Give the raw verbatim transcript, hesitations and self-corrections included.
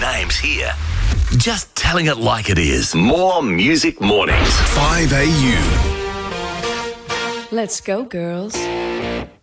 games here. Just telling it like it is. More Music Mornings. five A U. Let's go, girls.